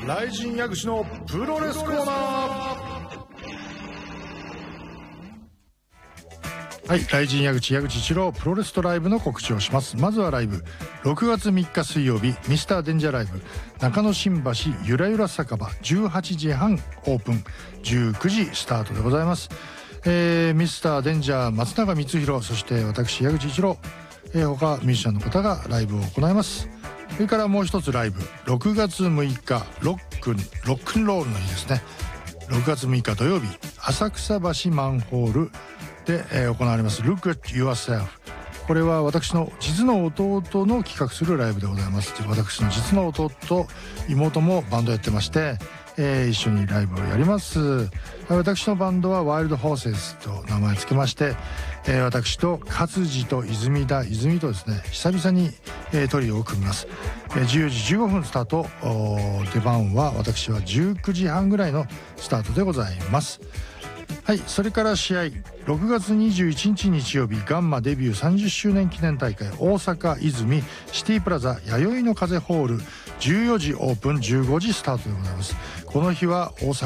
雷神矢口のプロレスコーナー。はい、雷神矢口一郎プロレスとライブの告知をします。まずはライブ、6月3日水曜日ミスターデンジャーライブ中野新橋ゆらゆら酒場18時半オープン、19時スタートでございます。ミスターデンジャー松永光弘、そして私矢口一郎、他ミュージシャンの方がライブを行います。それからもう一つライブ、6月6日ロックンロールの日ですね。6月6日土曜日浅草橋マンホールで、行われます Look at Yourself。 これは私の実の弟の企画するライブでございます。私の実の弟と妹もバンドやってまして、一緒にライブをやります。私のバンドはワイルドホーセスと名前つけまして、私と勝地と泉とですね久々に、トリオを組みます。10時15分スタート。出番は私は19時半ぐらいのスタートでございます。はい、それから試合、6月21日日曜日ガンマデビュー30周年記念大会大阪泉シティプラザ弥生の風ホール、14時オープン15時スタートでございます。この日は大阪